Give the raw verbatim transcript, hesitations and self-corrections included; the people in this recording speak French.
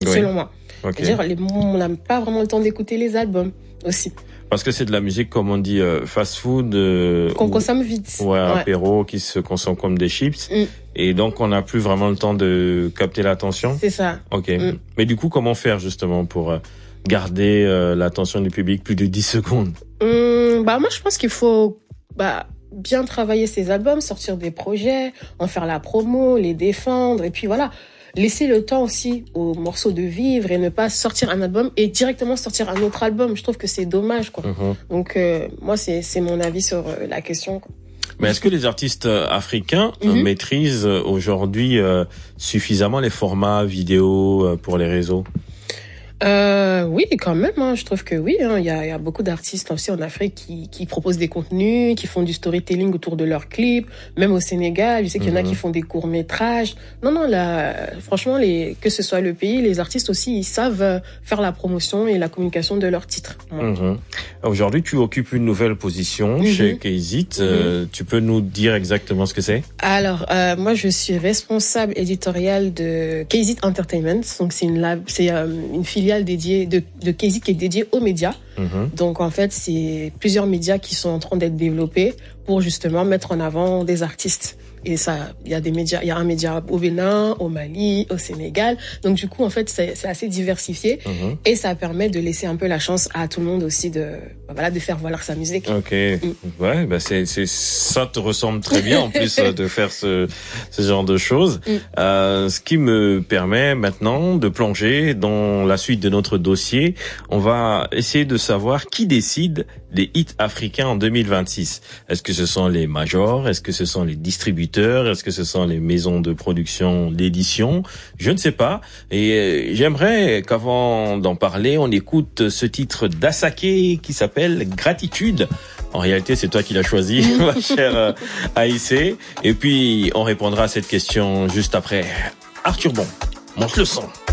oui. selon moi. Okay. C'est-à-dire, les, on n'a pas vraiment le temps d'écouter les albums aussi. Parce que c'est de la musique, comme on dit, euh, fast-food. Euh, Qu'on ou, consomme vite. Ouais, ouais, apéro, qui se consomme comme des chips. Mm. Et donc, on n'a plus vraiment le temps de capter l'attention. C'est ça. Ok. Mm. Mais du coup, comment faire justement pour euh, garder euh, l'attention du public plus de dix secondes? Hum, bah moi, je pense qu'il faut bah bien travailler ses albums, sortir des projets, en faire la promo, les défendre, et puis voilà. Laisser le temps aussi aux morceaux de vivre et ne pas sortir un album et directement sortir un autre album. Je trouve que c'est dommage, quoi. Mm-hmm. Donc, euh, moi, c'est, c'est mon avis sur euh, la question, quoi. Mais est-ce que les artistes africains mm-hmm. euh, maîtrisent aujourd'hui euh, suffisamment les formats vidéo euh, pour les réseaux? Euh, oui, quand même, hein, je trouve que oui, hein, il y a, il y a beaucoup d'artistes aussi en Afrique qui, qui proposent des contenus, qui font du storytelling autour de leurs clips, même au Sénégal, je sais qu'il y en a qui font des courts-métrages. Non, non, là, franchement, les, que ce soit le pays, les artistes aussi, ils savent faire la promotion et la communication de leurs titres. Ouais. Mm-hmm. Aujourd'hui, tu occupes une nouvelle position mm-hmm. chez Kayzit. Mm-hmm. Euh, tu peux nous dire exactement ce que c'est? Alors, euh, moi, je suis responsable éditoriale de Kayzit Entertainment. Donc, c'est une lab, c'est euh, une filiale dédié de, de Kayzit qui est dédié aux médias. Mmh. Donc, en fait, c'est plusieurs médias qui sont en train d'être développés pour justement mettre en avant des artistes. Et ça, il y a des médias, il y a un média au Bénin, au Mali, au Sénégal. Donc, du coup, en fait, c'est, c'est assez diversifié. Mmh. Et ça permet de laisser un peu la chance à tout le monde aussi de, voilà, de faire valoir sa musique. Ok. Mmh. Ouais, bah, c'est, c'est, ça te ressemble très bien, en plus, de faire ce, ce genre de choses. Mmh. Euh, ce qui me permet maintenant de plonger dans la suite de notre dossier. On va essayer de savoir qui décide des hits africains en deux mille vingt-six. Est-ce que ce sont les majors? Est-ce que ce sont les distributeurs? Est-ce que ce sont les maisons de production, d'édition? Je ne sais pas. Et j'aimerais qu'avant d'en parler, on écoute ce titre d'Asake qui s'appelle Gratitude. En réalité, c'est toi qui l'as choisi, ma chère Aïssé. Et puis, on répondra à cette question juste après. Arthur Bon, monte le son.